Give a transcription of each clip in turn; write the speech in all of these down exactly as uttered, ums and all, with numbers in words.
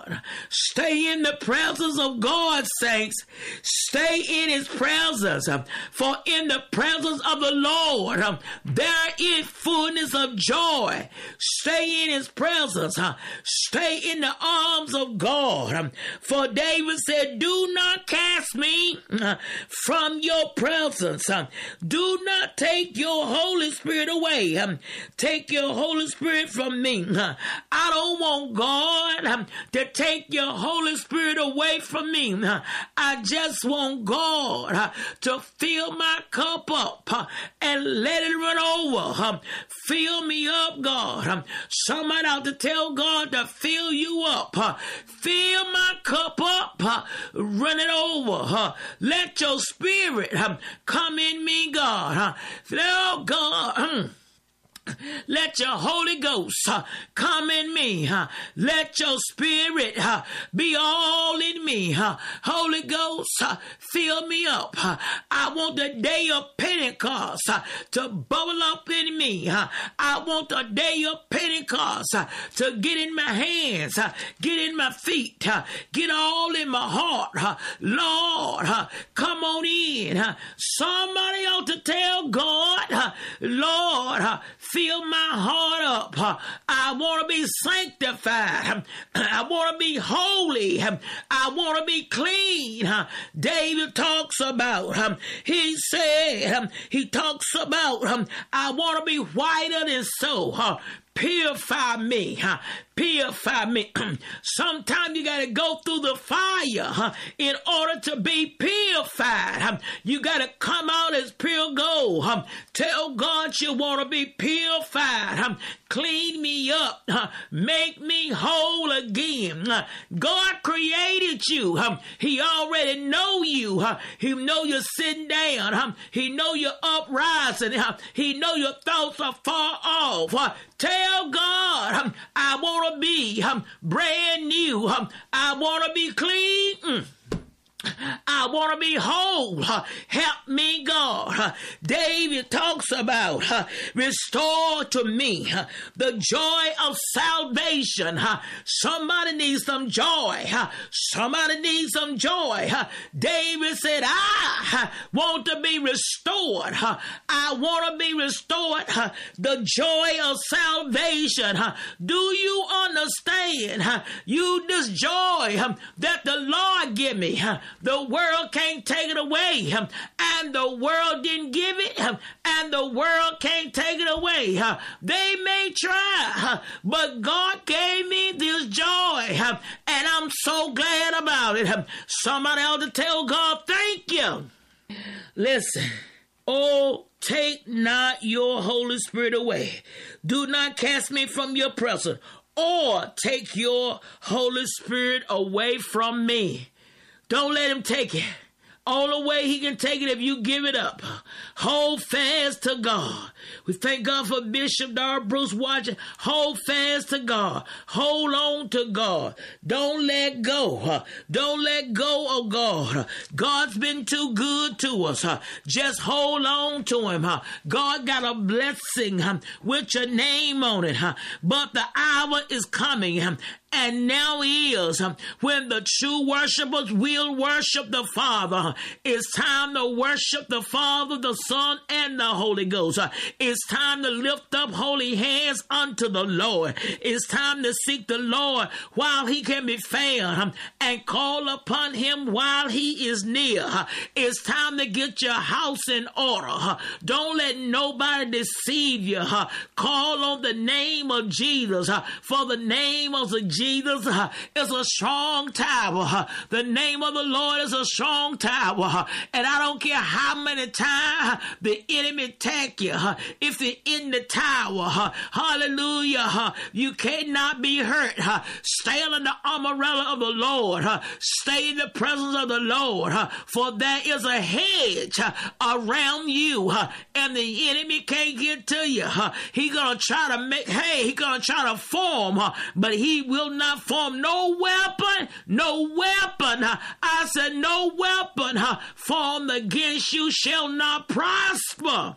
God. Stay in the presence of God, saints. Stay in his presence. For in the presence of the Lord, there is fullness of joy. Stay in his presence. Stay in the arms of God. For David said, do not cast me from your presence. Do not take your Holy Spirit away. Take your Holy Spirit from me. I don't want God to take your Holy Spirit away from me. I just want God to fill my cup up and let it run over. Fill me up, God. Somebody ought to tell God to fill you up. Fill my cup up. Run it over. Let your spirit come in me, God. Oh, God. Let your Holy Ghost uh, come in me. Uh, let your spirit uh, be all in me. Uh, Holy Ghost, uh, fill me up. Uh, I want the day of Pentecost uh, to bubble up in me. Uh, I want the day of Pentecost uh, to get in my hands, uh, get in my feet, uh, get all in my heart. Uh, Lord, uh, come on in. Uh, somebody ought to tell God, uh, Lord, uh, fill my heart up. I want to be sanctified. I want to be holy. I want to be clean. David talks about, he said, he talks about, I want to be whiter than snow. Purify me. Purify me. Sometimes you got to go through the fire in order to be purified. You got to come out as pure gold. Tell God you want to be purified. Clean me up. Make me whole again. God created you. He already know you. He know you're sitting down. He know you're uprising. He know your thoughts are far off. Tell God, I want to be brand new. I want to be clean. I want to be whole. Help me, God. David talks about restore to me the joy of salvation. Somebody needs some joy. Somebody needs some joy. David said, I want to be restored. I want to be restored. The joy of salvation. Do you understand? You this joy that the Lord give me. The world can't take it away, and the world didn't give it, and the world can't take it away. They may try, but God gave me this joy, and I'm so glad about it. Somebody ought to tell God, thank you. Listen, oh, take not your Holy Spirit away. Do not cast me from your presence, or take your Holy Spirit away from me. Don't let him take it. Only way he can take it if you give it up. Hold fast to God. We thank God for Bishop Darrell Bruce watching. Hold fast to God. Hold on to God. Don't let go. Don't let go of God. God's been too good to us. Just hold on to him. God got a blessing with your name on it. But the hour is coming. And now is when the true worshipers will worship the Father. It's time to worship the Father, the Son, and the Holy Ghost. It's time to lift up holy hands unto the Lord. It's time to seek the Lord while he can be found and call upon him while he is near. It's time to get your house in order. Don't let nobody deceive you. Call on the name of Jesus, for the name of Jesus Jesus is a strong tower. The name of the Lord is a strong tower. And I don't care how many times the enemy attack you. If you're in the tower, hallelujah, you cannot be hurt. Stay under the umbrella of the Lord. Stay in the presence of the Lord. For there is a hedge around you. And the enemy can't get to you. He's going to try to make, hey, he's going to try to form, but he will not form no weapon, no weapon. I said no weapon formed against you shall not prosper.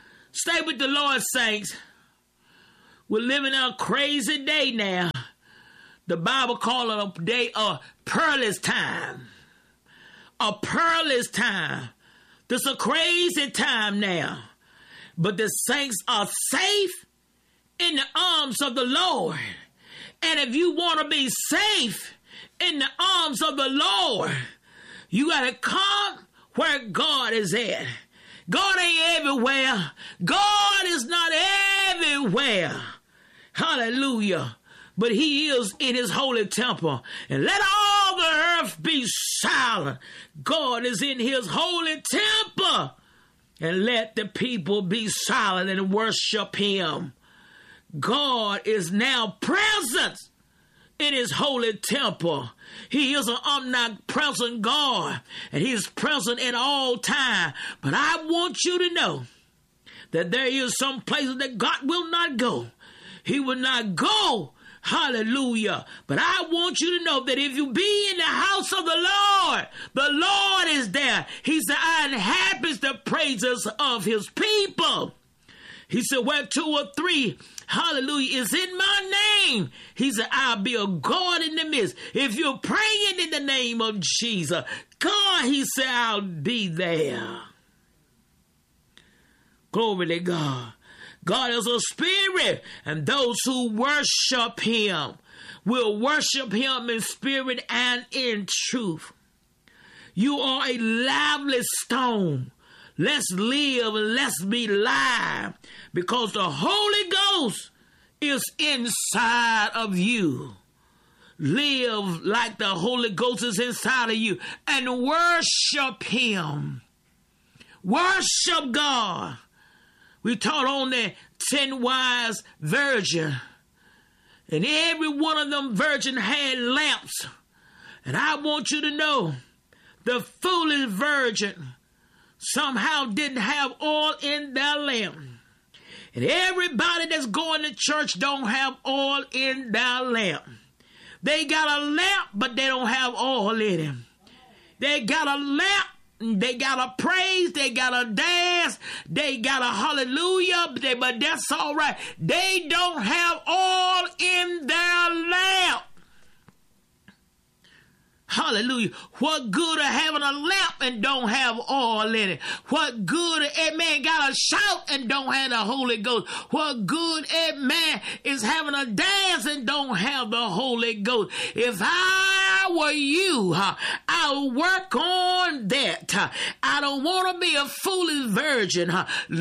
Stay with the Lord, saints. We're living in a crazy day now. The Bible calls it a day of perilous time. A perilous time. This is a crazy time now. But the saints are safe in the arms of the Lord. And if you want to be safe in the arms of the Lord, you got to come where God is at. God ain't everywhere. God is not everywhere. Hallelujah. But he is in his holy temple. And let all the earth be silent. God is in his holy temple. And let the people be silent and worship him. God is now present in his holy temple. He is an omnipresent God, and he is present at all time. But I want you to know that there is some places that God will not go. He will not go. Hallelujah. But I want you to know that if you be in the house of the Lord, the Lord is there. He said, I inhabit the praises of his people. He said, where two or three, hallelujah, is in my name. He said, I'll be a God in the midst. If you're praying in the name of Jesus, God, he said, I'll be there. Glory to God. God is a spirit, and those who worship him will worship him in spirit and in truth. You are a lively stone. Let's live and let's be live, because the Holy Ghost is inside of you. Live like the Holy Ghost is inside of you and worship him. Worship God. We taught on the ten wise virgin, and every one of them virgin had lamps. And I want you to know, the foolish virgin somehow didn't have oil in their lamp. And everybody that's going to church don't have oil in their lamp. They got a lamp, but they don't have oil in it. They got a lamp, they got a praise, they got a dance, they got a hallelujah, but, they, but that's all right. They don't have oil in their lamp. Hallelujah. What good of having a lamp and don't have oil in it? What good of a man got a shout and don't have the Holy Ghost? What good a man is having a dance and don't have the Holy Ghost? If I were you, I would work on that. I don't want to be a foolish virgin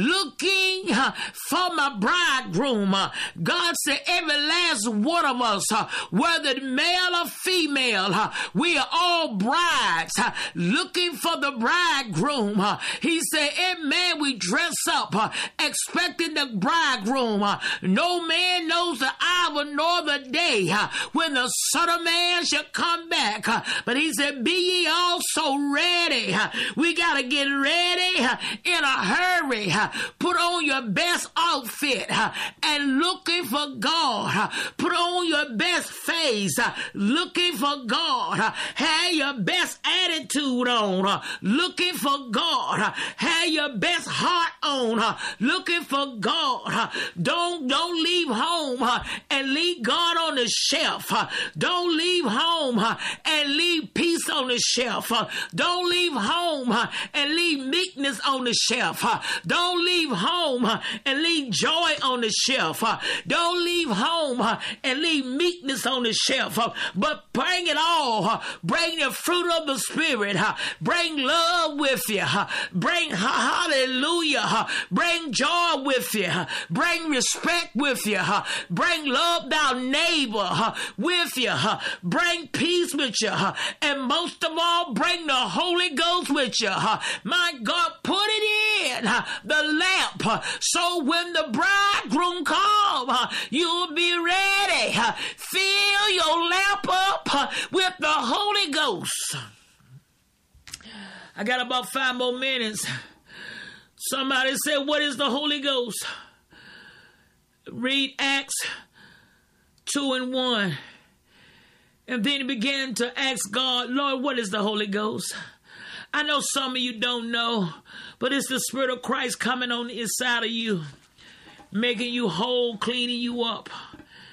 looking for my bridegroom. God said every last one of us, whether male or female, we are all brides uh, looking for the bridegroom. Uh, he said, every man we dress up uh, expecting the bridegroom. Uh, no man knows the hour nor the day uh, when the Son of Man shall come back. Uh, but he said, be ye also ready. Uh, we got to get ready uh, in a hurry. Uh, put on your best outfit uh, and looking for God. Uh, put on your best face uh, looking for God. Uh, have your best attitude on, uh, looking for God. Uh, have your best heart on, uh, looking for God. Uh, don't don't leave home uh, and leave God on the shelf. Uh, don't leave home uh, and leave peace on the shelf. Uh, don't leave home uh, and leave meekness on the shelf. Uh, don't leave home uh, and leave joy on the shelf. Uh, don't leave home uh, and leave meekness on the shelf. Uh, but bring it all. Uh, bring the fruit of the Spirit. Uh, bring love with you. Uh, bring uh, hallelujah. Uh, bring joy with you. Uh, bring respect with you. Uh, bring love thou neighbor uh, with you. Uh, bring peace with you. Uh, and most of all, bring the Holy Ghost with you. Uh, my God, put it in uh, the lamp. Uh, so when the bridegroom comes, uh, you'll be ready. Uh, fill your lamp up uh, with the Holy Ghost. I got about five more minutes. Somebody said, what is the Holy Ghost? Read Acts two and one. And then he began to ask God, Lord, what is the Holy Ghost? I know some of you don't know, but it's the Spirit of Christ coming on the inside of you, making you whole, cleaning you up.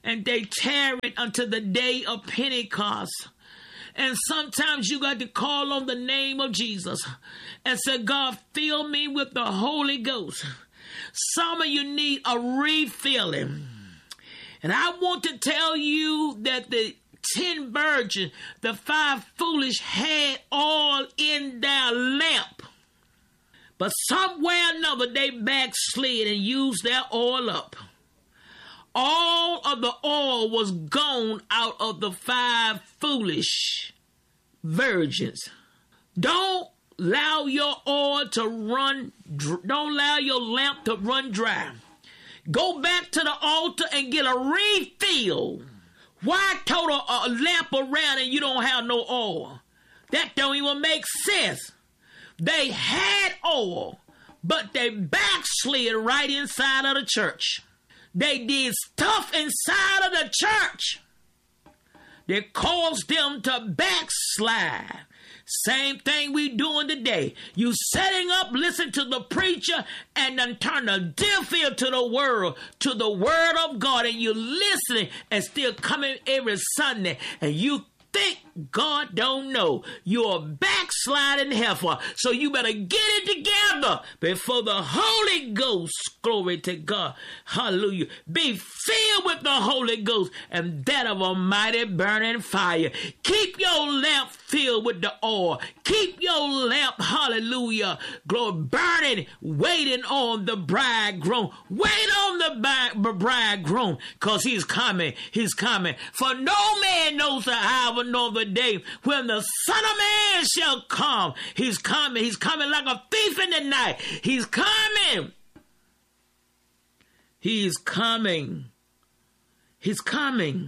and they tarried until the day of Pentecost. And sometimes you got to call on the name of Jesus and say, God, fill me with the Holy Ghost. Some of you need a refilling. And I want to tell you that the ten virgins, the five foolish, had oil in their lamp. But somewhere or another, they backslid and used their oil up. All of the oil was gone out of the five foolish virgins. Don't allow your oil to run, don't allow your lamp to run dry. Go back to the altar and get a refill. Why tote a, a lamp around and you don't have no oil? That don't even make sense. They had oil, but they backslid right inside of the church. They did stuff inside of the church that caused them to backslide. Same thing we doing today. You setting up, listen to the preacher, and then turn a deaf ear to the world, to the word of God, and you listening and still coming every Sunday, and you think God don't know. You're a backsliding heifer. So you better get it together before the Holy Ghost, glory to God, hallelujah, be filled with the Holy Ghost and that of a mighty burning fire. Keep your lamp filled with the oil. Keep your lamp, hallelujah, glory, burning, waiting on the bridegroom. Wait on the bridegroom, because he's coming. He's coming. For no man knows the hour nor the day when the Son of Man shall come. He's coming. He's coming like a thief in the night. He's coming. He's coming. He's coming.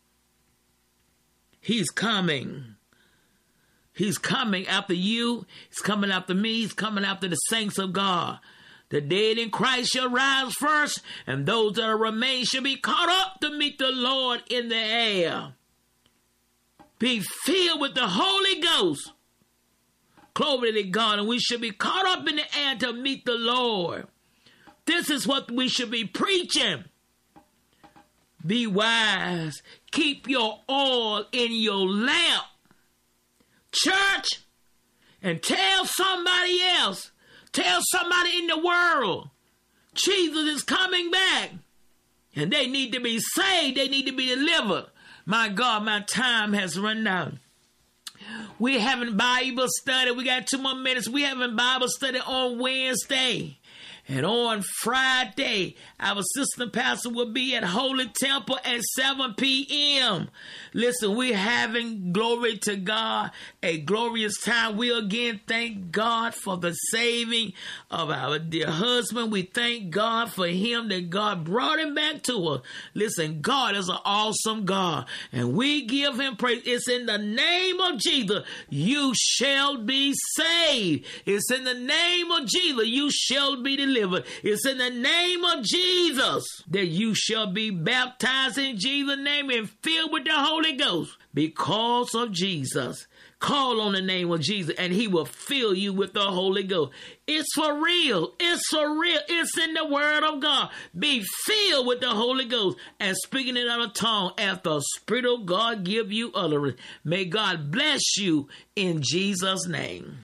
He's coming. He's coming after you. He's coming after me. He's coming after the saints of God. The dead in Christ shall rise first, and those that remain shall be caught up to meet the Lord in the air. Be filled with the Holy Ghost. Glory to God. And we should be caught up in the air to meet the Lord. This is what we should be preaching. Be wise. Keep your oil in your lamp, church, and tell somebody else. Tell somebody in the world. Jesus is coming back. And they need to be saved. They need to be delivered. My God, my time has run out. We're having Bible study. We got two more minutes. We're having Bible study on Wednesday. And on Friday, our assistant pastor will be at Holy Temple at seven p.m. Listen, we're having, glory to God, a glorious time. We again thank God for the saving of our dear husband. We thank God for him, that God brought him back to us. Listen, God is an awesome God, and we give him praise. It's in the name of Jesus, you shall be saved. It's in the name of Jesus, you shall be delivered. It's in the name of Jesus that you shall be baptized in Jesus' name and filled with the Holy Ghost. Because of Jesus, call on the name of Jesus and he will fill you with the Holy Ghost. It's for real. It's for real. It's in the word of God. Be filled with the Holy Ghost and speaking in other tongue as the Spirit of God give you utterance. May God bless you in Jesus' name.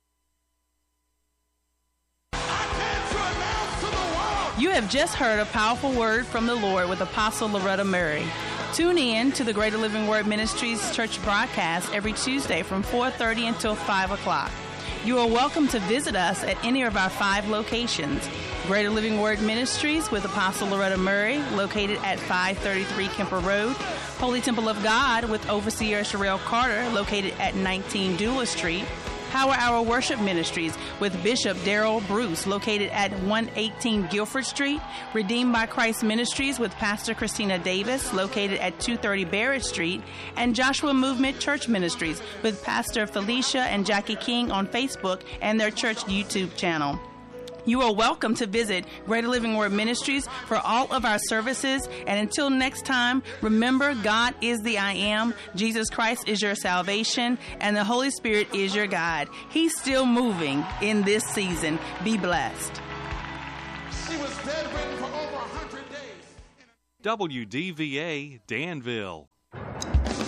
You have just heard a powerful word from the Lord with Apostle Loretta Murray. Tune in to the Greater Living Word Ministries church broadcast every Tuesday from four thirty until five o'clock. You are welcome to visit us at any of our five locations. Greater Living Word Ministries with Apostle Loretta Murray, located at five thirty-three Kemper Road. Holy Temple of God with Overseer Sherelle Carter, located at nineteen Dula Street. Power Hour Worship Ministries with Bishop Darrell Bruce, located at one eighteen Guilford Street. Redeemed by Christ Ministries with Pastor Christina Davis, located at two thirty Barrett Street. And Joshua Movement Church Ministries with Pastor Felicia and Jackie King on Facebook and their church YouTube channel. You are welcome to visit Greater Living Word Ministries for all of our services. And until next time, remember, God is the I Am, Jesus Christ is your salvation, and the Holy Spirit is your guide. He's still moving in this season. Be blessed. She was bedridden for over a hundred days. W D V A Danville.